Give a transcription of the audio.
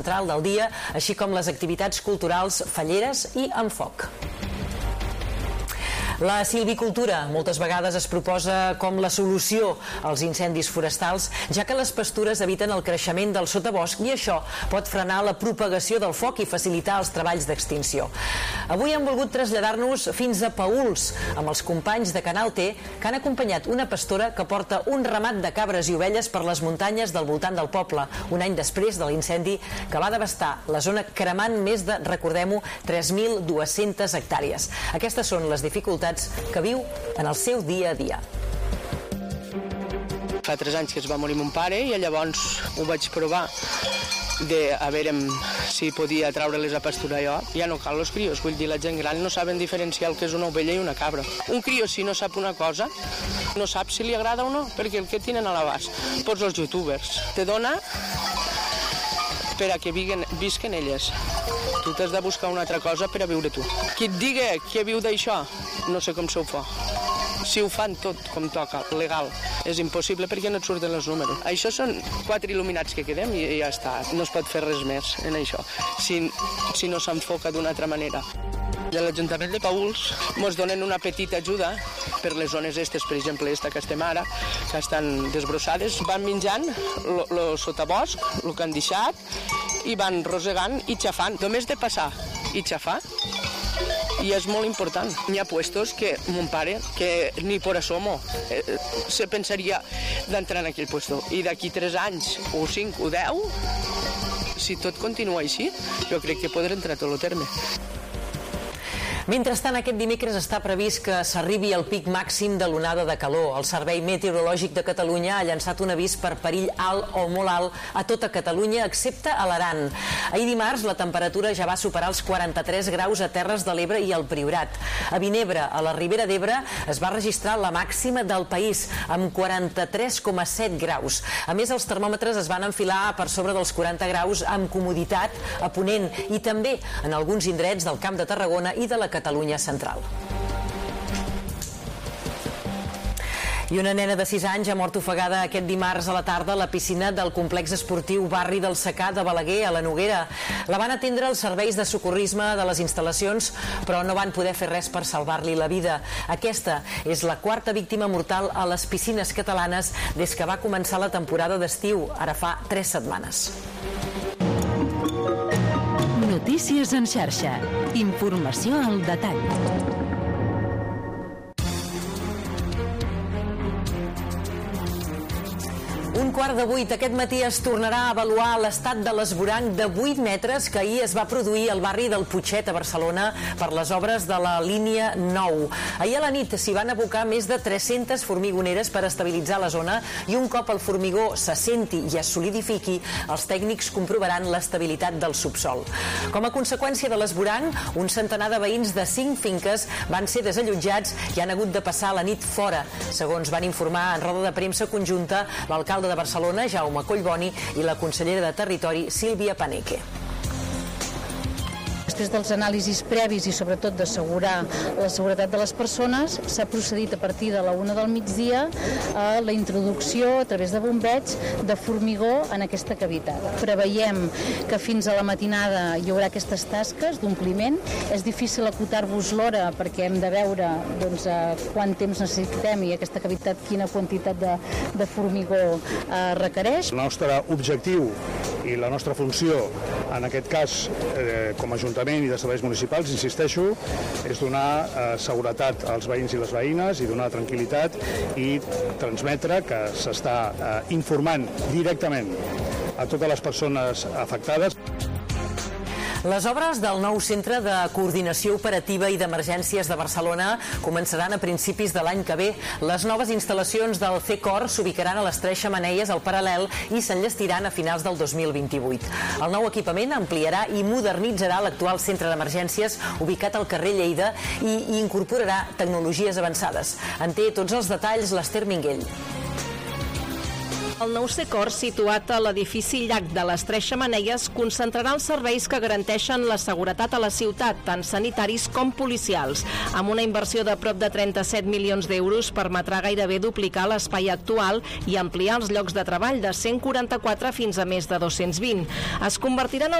central del dia, així com les activitats culturals, falleres i amb foc. La silvicultura moltes vegades es proposa com la solució als incendis forestals, ja que les pastures eviten el creixement del sotabosc i això pot frenar la propagació del foc i facilitar els treballs d'extinció. Avui hem volgut traslladar-nos fins a Paüls amb els companys de Canal T que han acompanyat una pastora que porta un ramat de cabres i ovelles per les muntanyes del voltant del poble, un any després de l'incendi que va devastar la zona cremant més de, recordem-ho, 3.200 hectàrees. Aquestes són les dificultats que viu en el seu dia a dia. Fa 3 anys que es va morir mon pare i llavors ho vaig provar a veure si podia treure-les a pasturar jo. Ja no cal els crios, vull dir, la gent gran no saben diferenciar el que és una ovella i una cabra. Un crió, si no sap una cosa, no sap si li agrada o no, perquè el que tenen a l'abast, tots els youtubers, te dona per a que visquen elles. Tu t'has de buscar una altra cosa per a viure tu. Qui et digui que viu d'això, no sé com s'ho fa. Si ho fan tot com toca, legal, és impossible perquè no et surten els números. Això són 4 il·luminats que quedem i ja està. No es pot fer res més en això, si no s'enfoca d'una altra manera. De l'Ajuntament de Paüls ens donen una petita ajuda per les zones estes, per exemple, esta que estem ara, que estan desbrossades. Van menjant el sotabosc, el que han deixat, i van rosegant i xafant. Només de passar i xafar, i és molt important. Hi ha puestos que mon pare, que ni por asomo, se pensaria d'entrar en aquell puesto. I d'aquí 3 anys, o 5 o 10, si tot continua així, jo crec que podré entrar a tot el terme. Mentrestant, aquest dimecres està previst que s'arribi al pic màxim de l'onada de calor. El Servei Meteorològic de Catalunya ha llançat un avís per perill alt o molt alt a tota Catalunya, excepte a l'Aran. Ahir dimarts, la temperatura ja va superar els 43 graus a Terres de l'Ebre i al Priorat. A Vinebre, a la Ribera d'Ebre, es va registrar la màxima del país, amb 43,7 graus. A més, els termòmetres es van enfilar per sobre dels 40 graus amb comoditat a Ponent i també en alguns indrets del Camp de Tarragona i de la Catalunya central. I una nena de 6 anys ha mort ofegada aquest dimarts a la tarda a la piscina del complex esportiu Barri del Secà de Balaguer, a la Noguera. La van atendre els serveis de socorrisme de les instal·lacions, però no van poder fer res per salvar-li la vida. Aquesta és la 4a víctima mortal a les piscines catalanes des que va començar la temporada d'estiu, ara fa 3 setmanes. Notícies en xarxa. Informació al detall. Un 7:15 aquest matí es tornarà a avaluar l'estat de l'esvoranc de 8 metres que ahir es va produir al barri del Putxet a Barcelona per les obres de la línia 9. Ahir a la nit s'hi van abocar més de 300 formigoneres per estabilitzar la zona i un cop el formigó s'assenti i es solidifiqui, els tècnics comprovaran l'estabilitat del subsol. Com a conseqüència de l'esvoranc, un centenar de veïns de 5 finques van ser desallotjats i han hagut de passar la nit fora, segons van informar en roda de premsa conjunta l'alcalde de Barcelona, Jaume Collboni, i la consellera de Territori, Sílvia Paneque. Després dels anàlisis previs i sobretot d'assegurar la seguretat de les persones, s'ha procedit a partir de la 1 del migdia a la introducció a través de bombeig de formigó en aquesta cavitat. Preveiem que fins a la matinada hi haurà aquestes tasques d'ompliment. És difícil acotar-vos l'hora perquè hem de veure quant temps necessitem i aquesta cavitat quina quantitat de formigó requereix. El nostre objectiu i la nostra funció, en aquest cas com a Ajuntament i de serveis municipals, insisteixo, és donar seguretat als veïns i les veïnes i donar tranquil·litat i transmetre que s'està informant directament a totes les persones afectades. Les obres del nou Centre de Coordinació Operativa i d'Emergències de Barcelona començaran a principis de l'any que ve. Les noves instal·lacions del CECOR s'ubicaran a les 3 xemeneies al paral·lel i s'enllestiran a finals del 2028. El nou equipament ampliarà i modernitzarà l'actual centre d'emergències ubicat al carrer Lleida i incorporarà tecnologies avançades. En té tots els detalls l'Ester Minguell. El nou C-Cor, situat a l'edifici Llac de les Tres Xemeneies, concentrarà els serveis que garanteixen la seguretat a la ciutat, tant sanitaris com policials. Amb una inversió de prop de 37 milions d'euros permetrà gairebé duplicar l'espai actual i ampliar els llocs de treball de 144 fins a més de 220. Es convertirà en